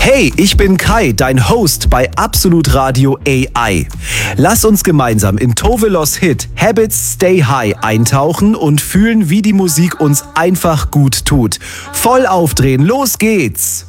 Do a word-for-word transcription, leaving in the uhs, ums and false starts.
Hey, ich bin Kai, dein Host bei Absolut Radio A I. Lass uns gemeinsam in Tovelos Hit Habits Stay High eintauchen und fühlen, wie die Musik uns einfach gut tut. Voll aufdrehen, los geht's!